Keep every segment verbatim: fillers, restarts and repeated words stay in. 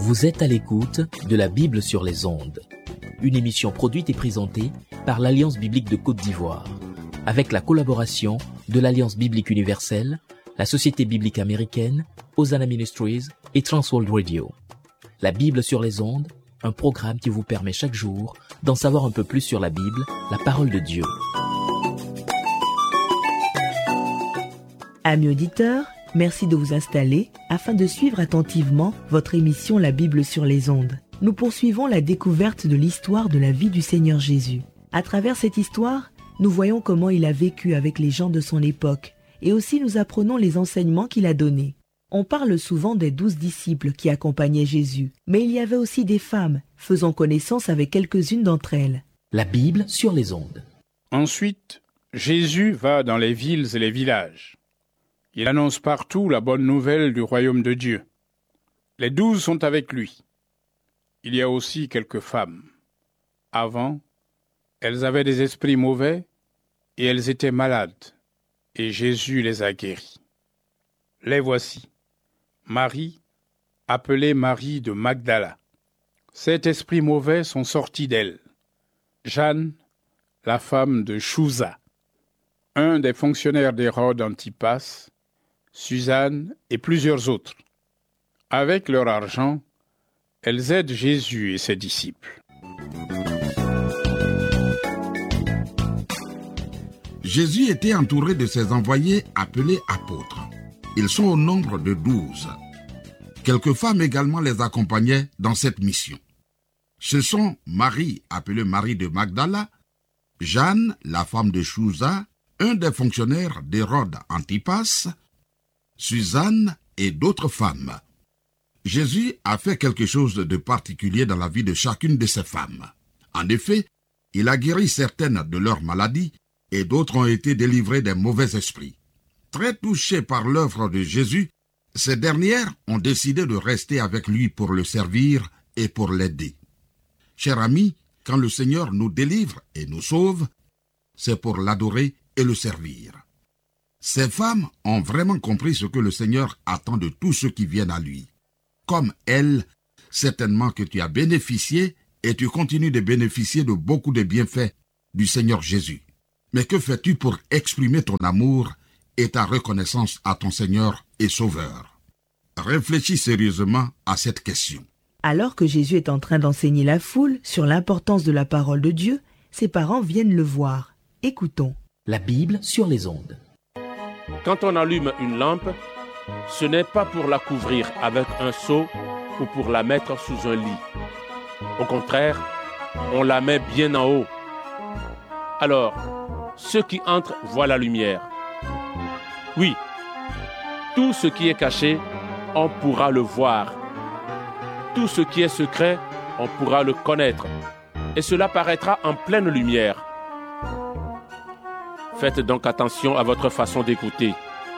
Vous êtes à l'écoute de la Bible sur les ondes, une émission produite et présentée par l'Alliance biblique de Côte d'Ivoire, avec la collaboration de l'Alliance biblique universelle, la Société biblique américaine, Hosanna Ministries et Transworld Radio. La Bible sur les ondes, un programme qui vous permet chaque jour d'en savoir un peu plus sur la Bible, la parole de Dieu. Amis auditeurs, merci de vous installer afin de suivre attentivement votre émission La Bible sur les ondes. Nous poursuivons la découverte de l'histoire de la vie du Seigneur Jésus. À travers cette histoire, nous voyons comment il a vécu avec les gens de son époque et aussi nous apprenons les enseignements qu'il a donnés. On parle souvent des douze disciples qui accompagnaient Jésus, mais il y avait aussi des femmes, faisant connaissance avec quelques-unes d'entre elles. La Bible sur les ondes. Ensuite, Jésus va dans les villes et les villages. Il annonce partout la bonne nouvelle du royaume de Dieu. Les douze sont avec lui. Il y a aussi quelques femmes. Avant, elles avaient des esprits mauvais et elles étaient malades, et Jésus les a guéries. Les voici. Marie, appelée Marie de Magdala. Sept esprits mauvais sont sortis d'elle. Jeanne, la femme de Chouza, un des fonctionnaires d'Hérode Antipas, Suzanne et plusieurs autres. Avec leur argent, elles aident Jésus et ses disciples. Jésus était entouré de ses envoyés appelés apôtres. Ils sont au nombre de douze. Quelques femmes également les accompagnaient dans cette mission. Ce sont Marie, appelée Marie de Magdala, Jeanne, la femme de Chouza, un des fonctionnaires d'Hérode Antipas, Suzanne et d'autres femmes. Jésus a fait quelque chose de particulier dans la vie de chacune de ces femmes. En effet, il a guéri certaines de leurs maladies et d'autres ont été délivrées des mauvais esprits. Très touchées par l'œuvre de Jésus, ces dernières ont décidé de rester avec lui pour le servir et pour l'aider. Chers amis, quand le Seigneur nous délivre et nous sauve, c'est pour l'adorer et le servir. Ces femmes ont vraiment compris ce que le Seigneur attend de tous ceux qui viennent à lui. Comme elles, certainement que tu as bénéficié et tu continues de bénéficier de beaucoup de bienfaits du Seigneur Jésus. Mais que fais-tu pour exprimer ton amour et ta reconnaissance à ton Seigneur et Sauveur? Réfléchis sérieusement à cette question. Alors que Jésus est en train d'enseigner la foule sur l'importance de la parole de Dieu, ses parents viennent le voir. Écoutons. La Bible sur les ondes. Quand on allume une lampe, ce n'est pas pour la couvrir avec un seau ou pour la mettre sous un lit. Au contraire, on la met bien en haut. Alors, ceux qui entrent voient la lumière. Oui, tout ce qui est caché, on pourra le voir. Tout ce qui est secret, on pourra le connaître. Et cela paraîtra en pleine lumière. Faites donc attention à votre façon d'écouter.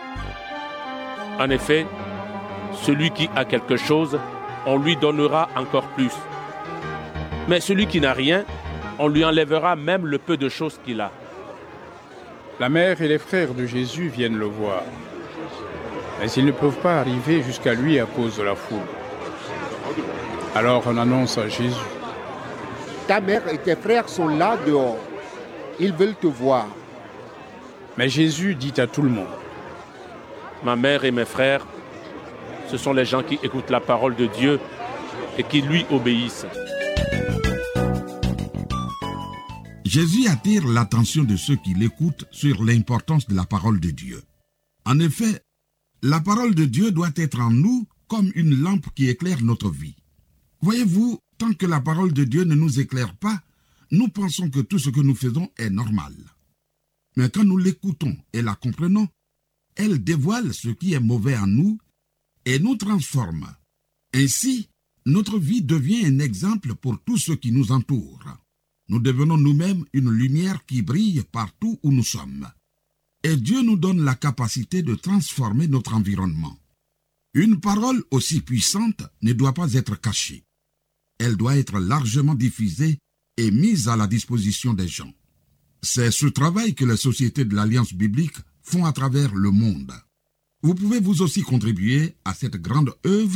En effet, celui qui a quelque chose, on lui donnera encore plus. Mais celui qui n'a rien, on lui enlèvera même le peu de choses qu'il a. La mère et les frères de Jésus viennent le voir. Mais ils ne peuvent pas arriver jusqu'à lui à cause de la foule. Alors on annonce à Jésus. Ta mère et tes frères sont là dehors. Ils veulent te voir. Mais Jésus dit à tout le monde. Ma mère et mes frères, ce sont les gens qui écoutent la parole de Dieu et qui lui obéissent. Jésus attire l'attention de ceux qui l'écoutent sur l'importance de la parole de Dieu. En effet, la parole de Dieu doit être en nous comme une lampe qui éclaire notre vie. Voyez-vous, tant que la parole de Dieu ne nous éclaire pas, nous pensons que tout ce que nous faisons est normal. Mais quand nous l'écoutons et la comprenons, elle dévoile ce qui est mauvais en nous et nous transforme. Ainsi, notre vie devient un exemple pour tous ceux qui nous entourent. Nous devenons nous-mêmes une lumière qui brille partout où nous sommes. Et Dieu nous donne la capacité de transformer notre environnement. Une parole aussi puissante ne doit pas être cachée. Elle doit être largement diffusée et mise à la disposition des gens. C'est ce travail que les sociétés de l'Alliance biblique font à travers le monde. Vous pouvez vous aussi contribuer à cette grande œuvre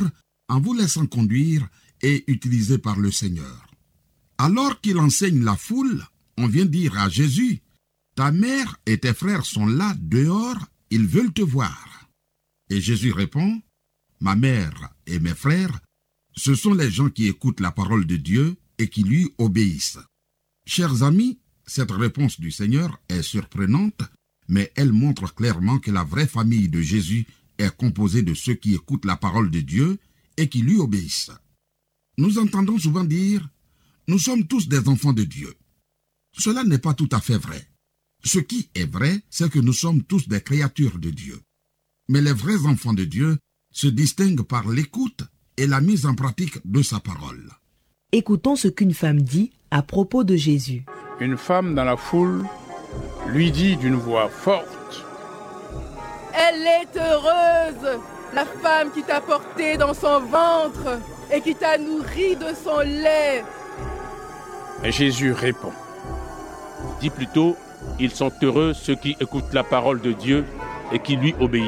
en vous laissant conduire et utiliser par le Seigneur. Alors qu'il enseigne la foule, on vient dire à Jésus, « Ta mère et tes frères sont là dehors, ils veulent te voir. » Et Jésus répond, « Ma mère et mes frères, ce sont les gens qui écoutent la parole de Dieu et qui lui obéissent. » Chers amis, cette réponse du Seigneur est surprenante, mais elle montre clairement que la vraie famille de Jésus est composée de ceux qui écoutent la parole de Dieu et qui lui obéissent. Nous entendons souvent dire « Nous sommes tous des enfants de Dieu ». Cela n'est pas tout à fait vrai. Ce qui est vrai, c'est que nous sommes tous des créatures de Dieu. Mais les vrais enfants de Dieu se distinguent par l'écoute et la mise en pratique de sa parole. Écoutons ce qu'une femme dit à propos de Jésus. Une femme dans la foule lui dit d'une voix forte, « Elle est heureuse, la femme qui t'a porté dans son ventre et qui t'a nourri de son lait. » Et Jésus répond, « Dis plutôt, ils sont heureux ceux qui écoutent la parole de Dieu et qui lui obéissent. »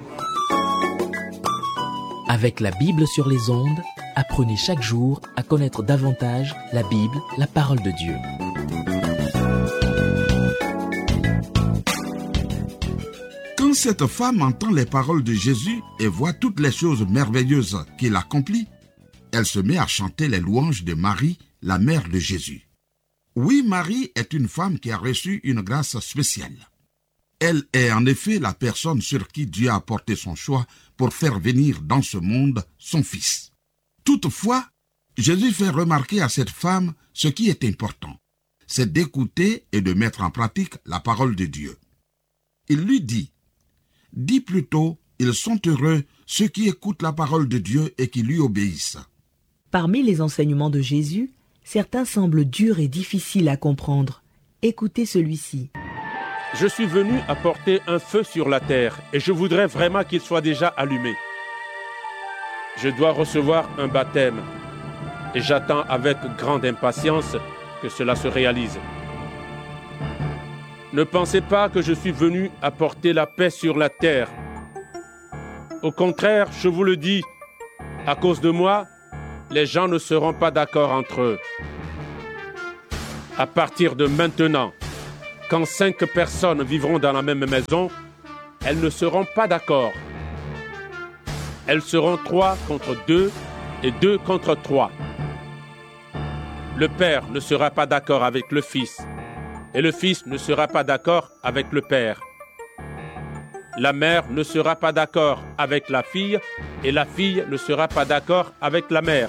Avec la Bible sur les ondes, apprenez chaque jour à connaître davantage la Bible, la parole de Dieu. Quand cette femme entend les paroles de Jésus et voit toutes les choses merveilleuses qu'il accomplit, elle se met à chanter les louanges de Marie, la mère de Jésus. Oui, Marie est une femme qui a reçu une grâce spéciale. Elle est en effet la personne sur qui Dieu a porté son choix pour faire venir dans ce monde son Fils. Toutefois, Jésus fait remarquer à cette femme ce qui est important, c'est d'écouter et de mettre en pratique la parole de Dieu. Il lui dit, « Dis plutôt, ils sont heureux ceux qui écoutent la parole de Dieu et qui lui obéissent. » Parmi les enseignements de Jésus, certains semblent durs et difficiles à comprendre. Écoutez celui-ci. Je suis venu apporter un feu sur la terre et je voudrais vraiment qu'il soit déjà allumé. Je dois recevoir un baptême et j'attends avec grande impatience que cela se réalise. Ne pensez pas que je suis venu apporter la paix sur la terre. Au contraire, je vous le dis, à cause de moi, les gens ne seront pas d'accord entre eux. À partir de maintenant, quand cinq personnes vivront dans la même maison, elles ne seront pas d'accord. Elles seront trois contre deux et deux contre trois. Le père ne sera pas d'accord avec le fils, et le fils ne sera pas d'accord avec le père. La mère ne sera pas d'accord avec la fille, et la fille ne sera pas d'accord avec la mère.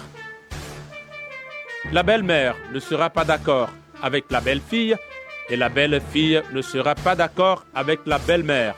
La belle-mère ne sera pas d'accord avec la belle-fille, et la belle-fille ne sera pas d'accord avec la belle-mère.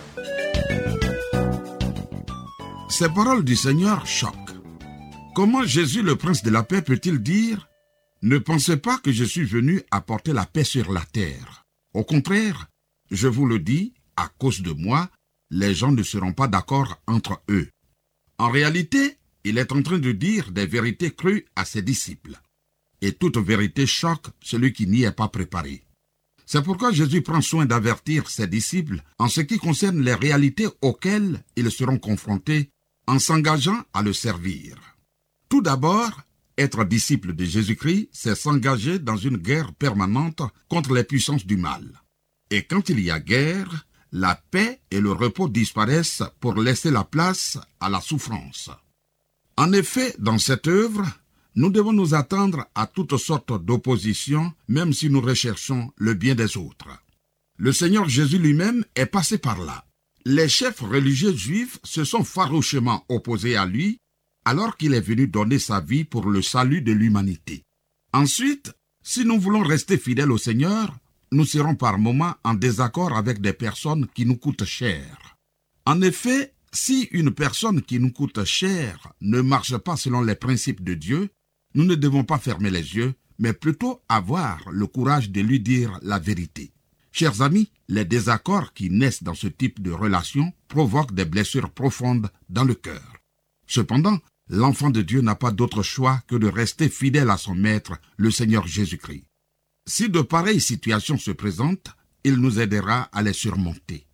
Ces paroles du Seigneur choquent. Comment Jésus, le Prince de la paix, peut-il dire « Ne pensez pas que je suis venu apporter la paix sur la terre. Au contraire, je vous le dis, à cause de moi, les gens ne seront pas d'accord entre eux. » En réalité, il est en train de dire des vérités crues à ses disciples. Et toute vérité choque celui qui n'y est pas préparé. C'est pourquoi Jésus prend soin d'avertir ses disciples en ce qui concerne les réalités auxquelles ils seront confrontés en s'engageant à le servir. Tout d'abord, être disciple de Jésus-Christ, c'est s'engager dans une guerre permanente contre les puissances du mal. Et quand il y a guerre, la paix et le repos disparaissent pour laisser la place à la souffrance. En effet, dans cette œuvre, nous devons nous attendre à toutes sortes d'oppositions, même si nous recherchons le bien des autres. Le Seigneur Jésus lui-même est passé par là. Les chefs religieux juifs se sont farouchement opposés à lui, alors qu'il est venu donner sa vie pour le salut de l'humanité. Ensuite, si nous voulons rester fidèles au Seigneur, nous serons par moments en désaccord avec des personnes qui nous coûtent cher. En effet, si une personne qui nous coûte cher ne marche pas selon les principes de Dieu, nous ne devons pas fermer les yeux, mais plutôt avoir le courage de lui dire la vérité. Chers amis, les désaccords qui naissent dans ce type de relation provoquent des blessures profondes dans le cœur. Cependant, l'enfant de Dieu n'a pas d'autre choix que de rester fidèle à son Maître, le Seigneur Jésus-Christ. Si de pareilles situations se présentent, il nous aidera à les surmonter.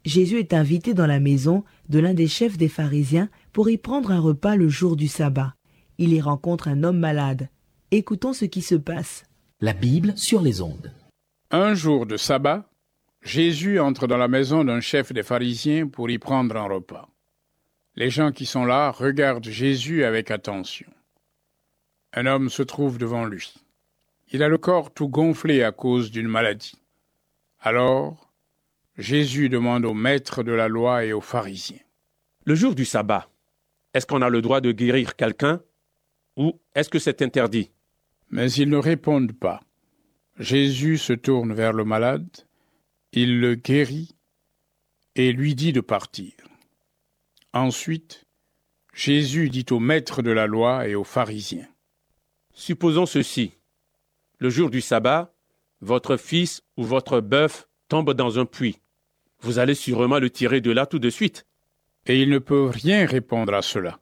Jésus est invité dans la maison de l'un des chefs des pharisiens pour y prendre un repas le jour du sabbat. Il y rencontre un homme malade. Écoutons ce qui se passe. La Bible sur les ondes. Un jour de sabbat, Jésus entre dans la maison d'un chef des pharisiens pour y prendre un repas. Les gens qui sont là regardent Jésus avec attention. Un homme se trouve devant lui. Il a le corps tout gonflé à cause d'une maladie. Alors, Jésus demande au maître de la loi et aux pharisiens. Le jour du sabbat, est-ce qu'on a le droit de guérir quelqu'un ou est-ce que c'est interdit? Mais ils ne répondent pas. Jésus se tourne vers le malade, il le guérit et lui dit de partir. Ensuite, Jésus dit au maître de la loi et aux pharisiens. Supposons ceci. Le jour du sabbat, votre fils ou votre bœuf tombe dans un puits. Vous allez sûrement le tirer de là tout de suite. Et ils ne peuvent rien répondre à cela.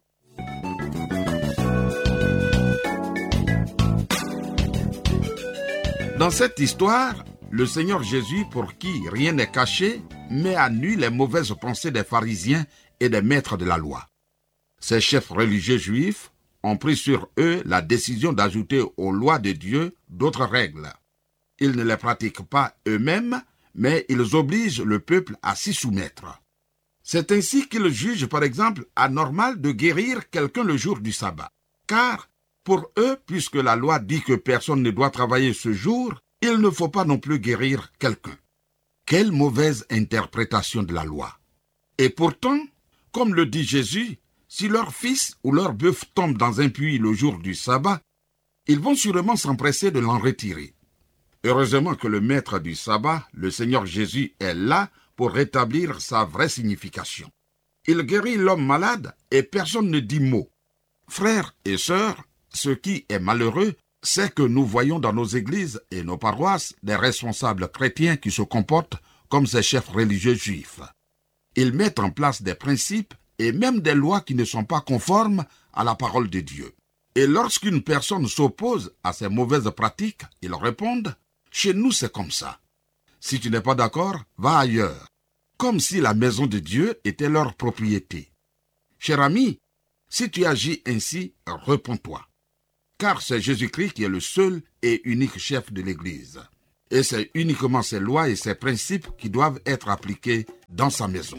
Dans cette histoire, le Seigneur Jésus, pour qui rien n'est caché, met à nu les mauvaises pensées des pharisiens et des maîtres de la loi. Ces chefs religieux juifs ont pris sur eux la décision d'ajouter aux lois de Dieu d'autres règles. Ils ne les pratiquent pas eux-mêmes, mais ils obligent le peuple à s'y soumettre. C'est ainsi qu'ils jugent, par exemple, anormal de guérir quelqu'un le jour du sabbat. Car, pour eux, puisque la loi dit que personne ne doit travailler ce jour, il ne faut pas non plus guérir quelqu'un. Quelle mauvaise interprétation de la loi! Et pourtant, comme le dit Jésus, si leur fils ou leur bœuf tombe dans un puits le jour du sabbat, ils vont sûrement s'empresser de l'en retirer. Heureusement que le maître du sabbat, le Seigneur Jésus, est là pour rétablir sa vraie signification. Il guérit l'homme malade et personne ne dit mot. Frères et sœurs, ce qui est malheureux, c'est que nous voyons dans nos églises et nos paroisses des responsables chrétiens qui se comportent comme ces chefs religieux juifs. Ils mettent en place des principes et même des lois qui ne sont pas conformes à la parole de Dieu. Et lorsqu'une personne s'oppose à ces mauvaises pratiques, ils répondent « Chez nous, c'est comme ça. Si tu n'es pas d'accord, va ailleurs. » Comme si la maison de Dieu était leur propriété. Cher ami, si tu agis ainsi, repens-toi. Car c'est Jésus-Christ qui est le seul et unique chef de l'Église. Et c'est uniquement ses lois et ses principes qui doivent être appliqués dans sa maison.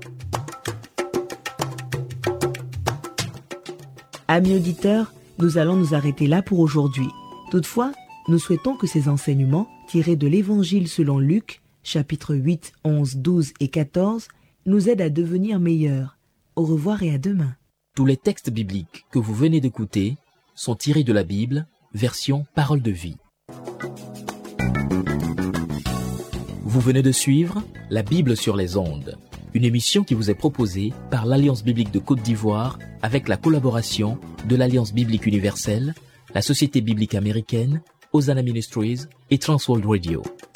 Amis auditeurs, nous allons nous arrêter là pour aujourd'hui. Toutefois, nous souhaitons que ces enseignements, tirés de l'Évangile selon Luc, chapitres huit, onze, douze et quatorze, nous aident à devenir meilleurs. Au revoir et à demain. Tous les textes bibliques que vous venez d'écouter sont tirés de la Bible, version Parole de vie. Vous venez de suivre La Bible sur les ondes, une émission qui vous est proposée par l'Alliance biblique de Côte d'Ivoire avec la collaboration de l'Alliance biblique universelle, la Société biblique américaine, Hosanna Ministries et Transworld Radio.